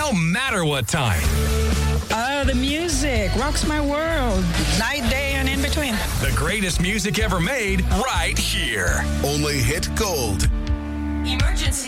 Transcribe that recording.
no matter what time. The music rocks my world. Night, day, and in between. The greatest music ever made right here. Only Hit Gold. Emergency.